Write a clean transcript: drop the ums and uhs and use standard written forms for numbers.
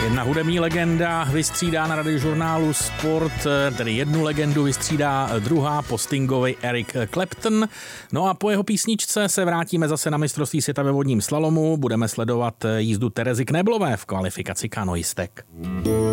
Jedna hudební legenda vystřídá na radiožurnálu Sport, tedy jednu legendu vystřídá druhá, po Stingovi Eric Clapton. No a po jeho písničce se vrátíme zase na mistrovství světa ve vodním slalomu. Budeme sledovat jízdu Terezy Kneblové v kvalifikaci kanoistek.